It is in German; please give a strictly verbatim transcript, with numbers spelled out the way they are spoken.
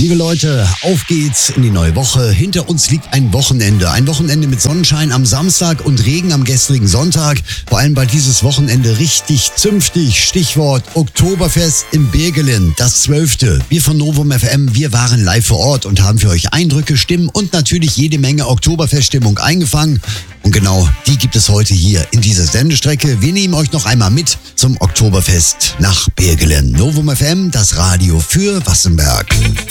Liebe Leute, auf geht's in die neue Woche. Hinter uns liegt ein Wochenende. Ein Wochenende mit Sonnenschein am Samstag und Regen am gestrigen Sonntag. Vor allem war dieses Wochenende richtig zünftig. Stichwort Oktoberfest in Bergelen, das zwölfte. Wir von Novum F M, wir waren live vor Ort und haben für euch Eindrücke, Stimmen und natürlich jede Menge Oktoberfeststimmung eingefangen. Und genau die gibt es heute hier in dieser Sendestrecke. Wir nehmen euch noch einmal mit zum Oktoberfest nach Bergelen. Novum F M, das Radio für Wassenberg.